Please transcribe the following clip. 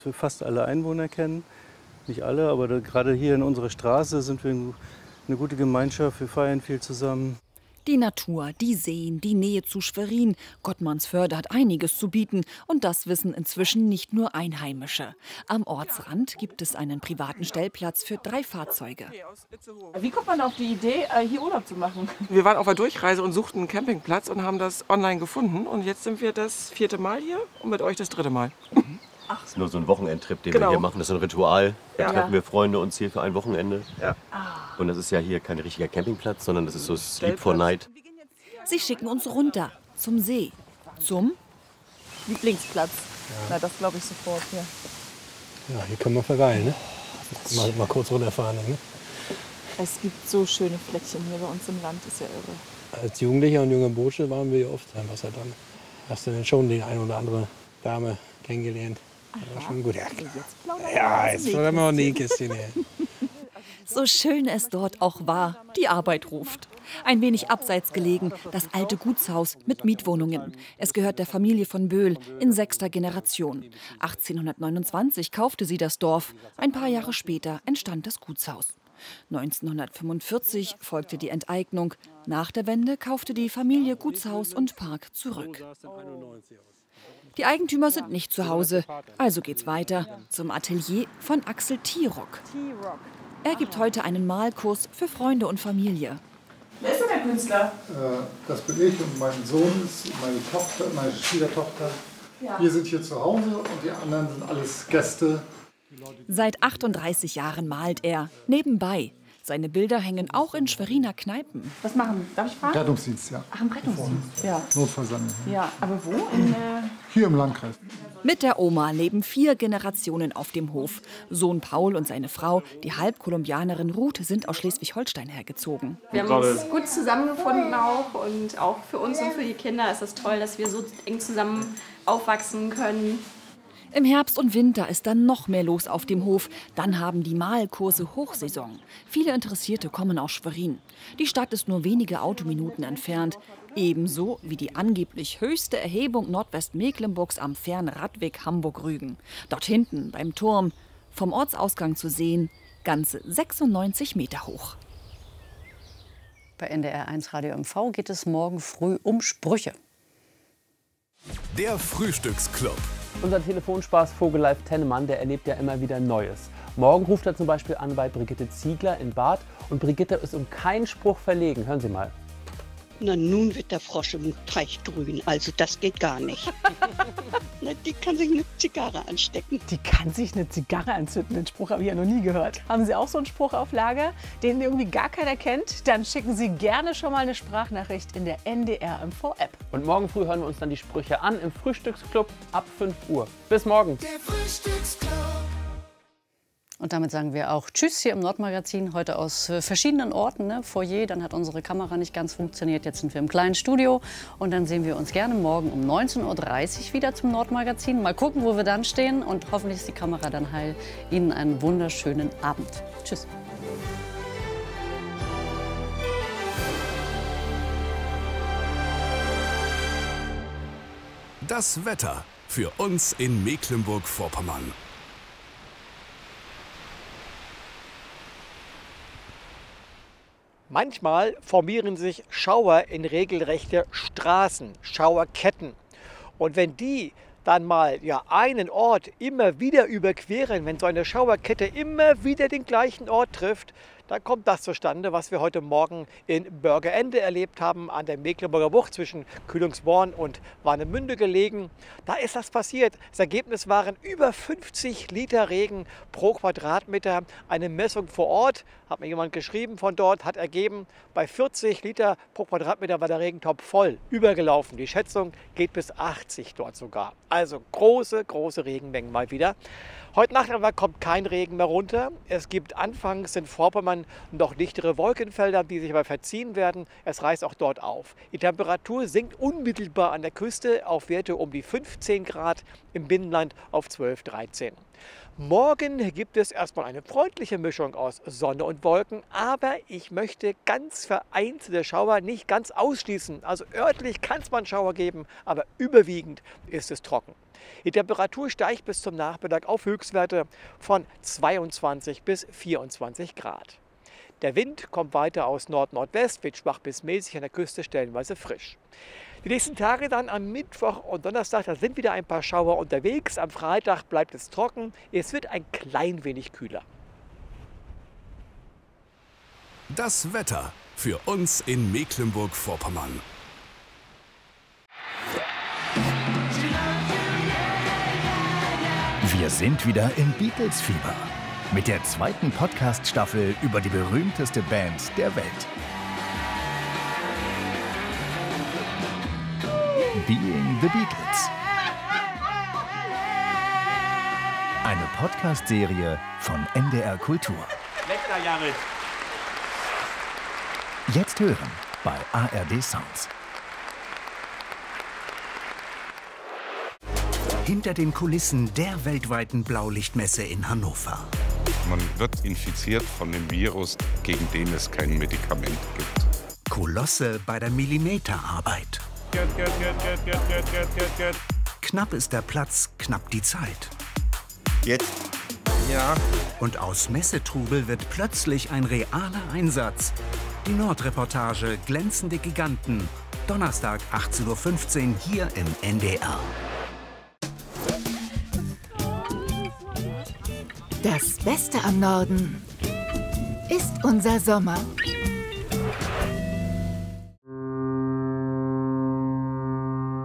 Wir fast alle Einwohner kennen, nicht alle, aber gerade hier in unserer Straße sind wir eine gute Gemeinschaft, wir feiern viel zusammen. Die Natur, die Seen, die Nähe zu Schwerin. Gottmannsförde hat einiges zu bieten. Und das wissen inzwischen nicht nur Einheimische. Am Ortsrand gibt es einen privaten Stellplatz für 3 Fahrzeuge. Wie kommt man auf die Idee, hier Urlaub zu machen? Wir waren auf der Durchreise und suchten einen Campingplatz und haben das online gefunden. Und jetzt sind wir das 4. Mal hier und mit euch das 3. Mal. Das ist nur so ein Wochenendtrip, den wir hier machen. Das ist ein Ritual. Da treffen wir Freunde uns hier für ein Wochenende. Ja. Und das ist ja hier kein richtiger Campingplatz, sondern das ist so Sleep for Night. Sie schicken uns runter zum See. Zum Lieblingsplatz. Ja. Na, das glaube ich sofort, ja. Ja, hier können wir verweilen, ne? Mal kurz runterfahren, ne? Es gibt so schöne Fleckchen hier bei uns im Land, ist ja irre. Als Jugendlicher und junger Bursche waren wir hier oft am Wasserdamm. Hast du denn schon die eine oder andere Dame kennengelernt? Das war schon gut. Jetzt plaudern wir auch Nähkästchen her. So schön es dort auch war, die Arbeit ruft. Ein wenig abseits gelegen, das alte Gutshaus mit Mietwohnungen. Es gehört der Familie von Böhl in 6. Generation. 1829 kaufte sie das Dorf. Ein paar Jahre später entstand das Gutshaus. 1945 folgte die Enteignung. Nach der Wende kaufte die Familie Gutshaus und Park zurück. Die Eigentümer sind nicht zu Hause, also geht's weiter zum Atelier von Axel Tirock. Er gibt heute einen Malkurs für Freunde und Familie. Wer ist denn der Künstler? Das bin ich und mein Sohn ist meine Tochter, meine Schwiegertochter. Ja. Wir sind hier zu Hause und die anderen sind alles Gäste. Seit 38 Jahren malt er, nebenbei. Seine Bilder hängen auch in Schweriner Kneipen. Was machen? Darf ich fragen? Rettungsdienst, ja. Ach, im Rettungsdienst, ja. Notfallsendung. Ja, aber wo? Hier im Landkreis. Mit der Oma leben 4 Generationen auf dem Hof. Sohn Paul und seine Frau, die Halbkolumbianerin Ruth, sind aus Schleswig-Holstein hergezogen. Wir haben uns gut zusammengefunden auch und auch für uns und für die Kinder ist es toll, dass wir so eng zusammen aufwachsen können. Im Herbst und Winter ist dann noch mehr los auf dem Hof. Dann haben die Malkurse Hochsaison. Viele Interessierte kommen aus Schwerin. Die Stadt ist nur wenige Autominuten entfernt. Ebenso wie die angeblich höchste Erhebung Nordwestmecklenburgs am fernen Radweg Hamburg-Rügen. Dort hinten beim Turm, vom Ortsausgang zu sehen, ganze 96 Meter hoch. Bei NDR 1 Radio MV geht es morgen früh um Sprüche. Der Frühstücksclub. Unser Telefonspaß Vogel-Live Tennemann, der erlebt ja immer wieder Neues. Morgen ruft er zum Beispiel an bei Brigitte Ziegler in Bad und Brigitte ist um keinen Spruch verlegen. Hören Sie mal. Na, nun wird der Frosch im Teich grün, also das geht gar nicht. Na, die kann sich eine Zigarre anstecken. Die kann sich eine Zigarre anzünden, den Spruch habe ich ja noch nie gehört. Haben Sie auch so einen Spruch auf Lager, den irgendwie gar keiner kennt? Dann schicken Sie gerne schon mal eine Sprachnachricht in der NDR MV App. Und morgen früh hören wir uns dann die Sprüche an im Frühstücksclub ab 5 Uhr. Bis morgen. Der Frühstücksclub. Und damit sagen wir auch Tschüss hier im Nordmagazin, heute aus verschiedenen Orten, ne? Foyer, dann hat unsere Kamera nicht ganz funktioniert, jetzt sind wir im kleinen Studio und dann sehen wir uns gerne morgen um 19:30 Uhr wieder zum Nordmagazin. Mal gucken, wo wir dann stehen und hoffentlich ist die Kamera dann heil. Ihnen einen wunderschönen Abend. Tschüss. Das Wetter für uns in Mecklenburg-Vorpommern. Manchmal formieren sich Schauer in regelrechte Straßen, Schauerketten. Und wenn die dann mal einen Ort immer wieder überqueren, wenn so eine Schauerkette immer wieder den gleichen Ort trifft, dann kommt das zustande, was wir heute Morgen in Börgeende erlebt haben, an der Mecklenburger Bucht zwischen Kühlungsborn und Warnemünde gelegen. Da ist das passiert. Das Ergebnis waren über 50 Liter Regen pro Quadratmeter. Eine Messung vor Ort, hat mir jemand geschrieben von dort, hat ergeben, bei 40 Liter pro Quadratmeter war der Regentopf voll, übergelaufen. Die Schätzung geht bis 80 dort sogar. Also große, große Regenmengen mal wieder. Heute Nacht aber kommt kein Regen mehr runter. Es gibt anfangs in Vorpommern noch dichtere Wolkenfelder, die sich aber verziehen werden. Es reißt auch dort auf. Die Temperatur sinkt unmittelbar an der Küste auf Werte um die 15 Grad, im Binnenland auf 12, 13. Morgen gibt es erstmal eine freundliche Mischung aus Sonne und Wolken, aber ich möchte ganz vereinzelte Schauer nicht ganz ausschließen. Also örtlich kann es mal einen Schauer geben, aber überwiegend ist es trocken. Die Temperatur steigt bis zum Nachmittag auf Höchstwerte von 22 bis 24 Grad. Der Wind kommt weiter aus Nord-Nordwest, wird schwach bis mäßig, an der Küste stellenweise frisch. Die nächsten Tage dann am Mittwoch und Donnerstag, da sind wieder ein paar Schauer unterwegs. Am Freitag bleibt es trocken. Es wird ein klein wenig kühler. Das Wetter für uns in Mecklenburg-Vorpommern. Wir sind wieder im Beatles-Fieber mit der zweiten Podcast-Staffel über die berühmteste Band der Welt. Being the Beatles. Eine Podcast-Serie von NDR Kultur. Lecker, Jared. Jetzt hören bei ARD Sounds. Hinter den Kulissen der weltweiten Blaulichtmesse in Hannover. Man wird infiziert von dem Virus, gegen den es kein Medikament gibt. Kolosse bei der Millimeterarbeit. Knapp ist der Platz, knapp die Zeit. Jetzt? Ja. Und aus Messetrubel wird plötzlich ein realer Einsatz. Die Nordreportage Glänzende Giganten. Donnerstag 18:15 Uhr hier im NDR. Das Beste am Norden ist unser Sommer.